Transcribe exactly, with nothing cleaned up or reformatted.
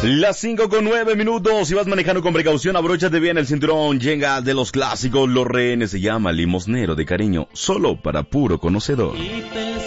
Las cinco con nueve minutos. Si vas manejando con precaución, abróchate bien el cinturón. Llega de los clásicos, Los Rehenes, se llama Limosnero de Cariño, solo para puro conocedor.